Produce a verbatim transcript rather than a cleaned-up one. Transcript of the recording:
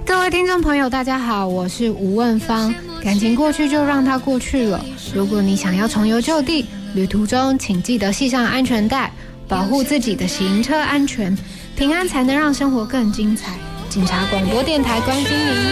各位听众朋友，大家好，我是吴问芳。感情过去就让它过去了。如果你想要重游旧地，旅途中请记得系上安全带，保护自己的行车安全，平安才能让生活更精彩。警察广播电台关心您。